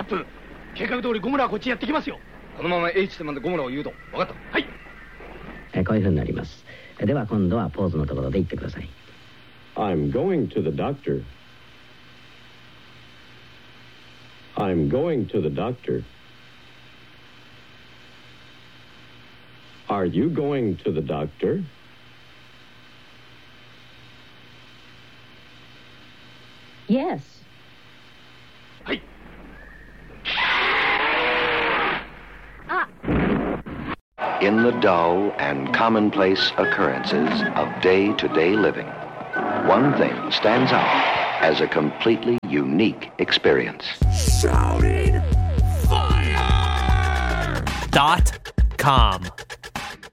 分。計画通りゴムラはこっちにやってきますよ。 このまま H 点までゴムラを誘導。分かった。 はい。 こういう風になります。では今度はポーズのところで言ってください。 I'm going to the doctor. I'm going to the doctor. Are you going to the doctor? Yes. はい。 In the dull and commonplace occurrences of day-to-day living, one thing stands out as a completely unique experience. Shouting fire.com